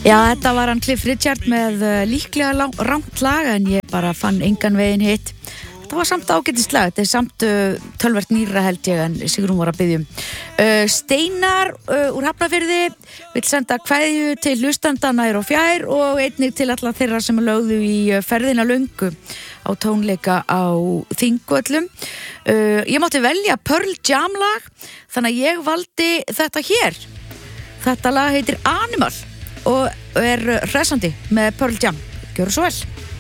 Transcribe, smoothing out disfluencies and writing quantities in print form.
Já, þetta var hann Cliff Richard með líklega rangt lag en ég bara fann engan veginn hitt. Þetta var samt ágætislag, þetta samt tölvert nýra held ég en Sigrún var að biðja Steinar úr Hafnarfirði vill senda kveðju til hlustanda nær og fjær og einnig til alla þeirra sem lögðu í ferðina löngu á tónleika á Þingvöllum. Ég mátti velja Pearl Jam lag, þannig að ég valdi þetta hér. Þetta lag heitir Animal og hressandi með Pearl Jam. Gjörðu svo vel.